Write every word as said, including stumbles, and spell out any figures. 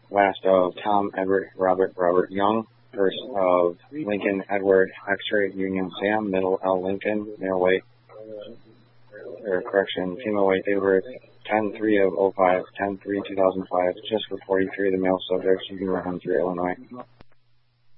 Last of Tom Edward Robert Robert Young. First of Lincoln Edward X-ray Union Sam. Middle L Lincoln. Male weight, or correction, female weight, date of birth ten three of oh five, ten three two thousand five. Just for forty-three of the male subjects. You can run through Illinois.